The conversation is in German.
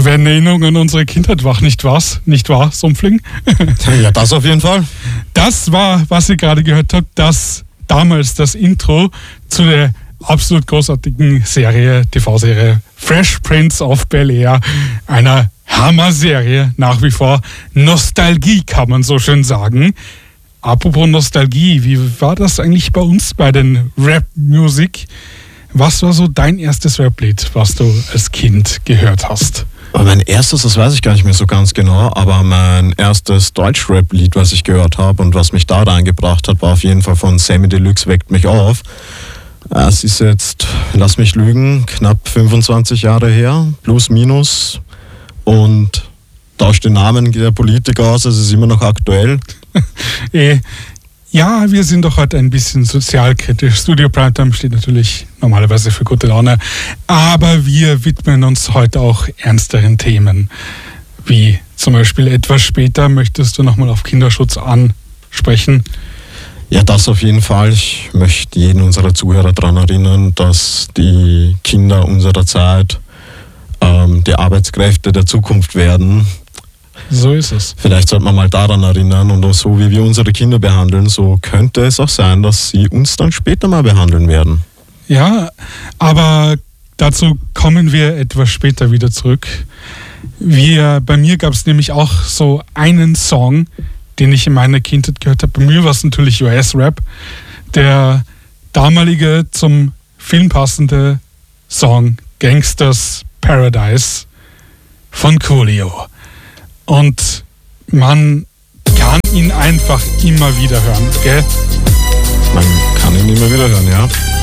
Da werden Erinnerungen an unsere Kindheit wach, nicht wahr, Sumpfling? Ja, das auf jeden Fall. Das war, was ihr gerade gehört habt, damals das Intro zu der absolut großartigen TV-Serie Fresh Prince of Bel-Air, einer Hammer-Serie, nach wie vor Nostalgie, kann man so schön sagen. Apropos Nostalgie, wie war das eigentlich bei uns bei den Rap-Musik? Was war so dein erstes Rap-Lied, was du als Kind gehört hast? Mein erstes, das weiß ich gar nicht mehr so ganz genau, aber mein erstes Deutsch-Rap-Lied, was ich gehört habe und was mich da reingebracht hat, war auf jeden Fall von Samy Deluxe, Weckt mich auf. Es ist jetzt, lass mich lügen, knapp 25 Jahre her, plus minus, und tauscht den Namen der Politiker aus, es ist immer noch aktuell. Ja, wir sind doch heute ein bisschen sozialkritisch. Studio Primetime steht natürlich normalerweise für gute Laune, aber wir widmen uns heute auch ernsteren Themen, wie zum Beispiel etwas später möchtest du nochmal auf Kinderschutz ansprechen. Ja, das auf jeden Fall. Ich möchte jeden unserer Zuhörer daran erinnern, dass die Kinder unserer Zeit die Arbeitskräfte der Zukunft werden. So ist es. Vielleicht sollte man mal daran erinnern, und so wie wir unsere Kinder behandeln, so könnte es auch sein, dass sie uns dann später mal behandeln werden. Ja, aber dazu kommen wir etwas später wieder zurück. Bei mir gab es nämlich auch so einen Song, den ich in meiner Kindheit gehört habe. Bei mir war es natürlich US-Rap. Der damalige zum Film passende Song Gangsters Paradise von Coolio. Und man kann ihn einfach immer wieder hören, gell? Man kann ihn immer wieder hören, ja.